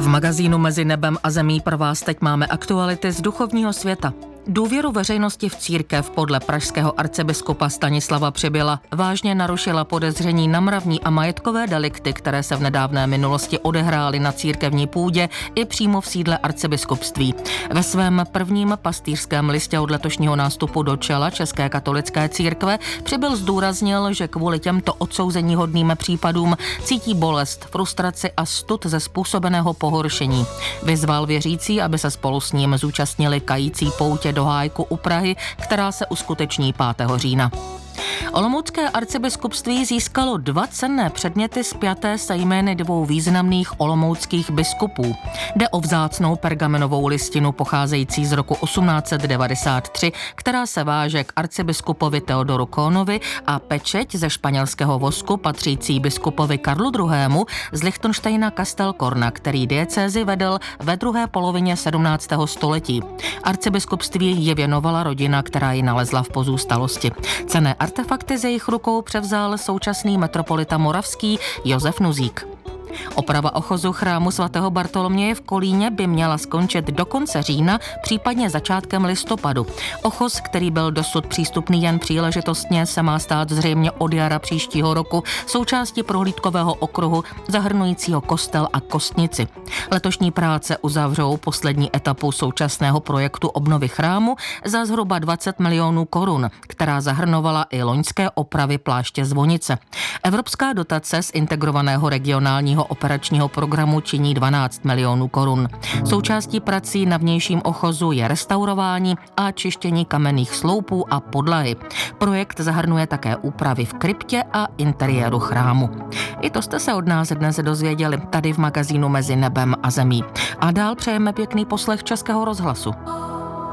V magazínu Mezi nebem a zemí pro vás teď máme aktuality z duchovního světa. Důvěru veřejnosti v církev podle pražského arcibiskupa Stanislava Přibyla vážně narušila podezření na mravní a majetkové delikty, které se v nedávné minulosti odehrály na církevní půdě i přímo v sídle arcibiskupství. Ve svém prvním pastýřském listě od letošního nástupu do čela České katolické církve Přibyl zdůraznil, že kvůli těmto odsouzeníhodným případům cítí bolest, frustraci a stud ze způsobeného pohoršení. Vyzval věřící, aby se spolu s ním zúčastnili kající poutě do Hájku u Prahy, která se uskuteční 5. října. Olomoucké arcibiskupství získalo 2 cenné předměty spjaté se jmény 2 významných olomouckých biskupů. Jde o vzácnou pergamenovou listinu pocházející z roku 1893, která se váže k arcibiskupovi Teodoru Kohnovi, a pečeť ze španělského vosku patřící biskupovi Karlu II. Z Lichtensteina Castelcorna, který diecézi vedl ve druhé polovině 17. století. Arcibiskupství je věnovala rodina, která ji nalezla v pozůstalosti. Cenné artefakty z jejich rukou převzal současný metropolita moravský Josef Nuzík. Oprava ochozu chrámu svatého Bartoloměje v Kolíně by měla skončit do konce října, případně začátkem listopadu. Ochoz, který byl dosud přístupný jen příležitostně, se má stát zřejmě od jara příštího roku součástí prohlídkového okruhu zahrnujícího kostel a kostnici. Letošní práce uzavřou poslední etapu současného projektu obnovy chrámu za zhruba 20 milionů korun, která zahrnovala i loňské opravy pláště zvonice. Evropská dotace z integrovaného regionálního operačního programu činí 12 milionů korun. Součástí prací na vnějším ochozu je restaurování a čištění kamenných sloupů a podlahy. Projekt zahrnuje také úpravy v kryptě a interiéru chrámu. I to jste se od nás dnes dozvěděli tady v magazínu Mezi nebem a zemí. A dál přejeme pěkný poslech Českého rozhlasu.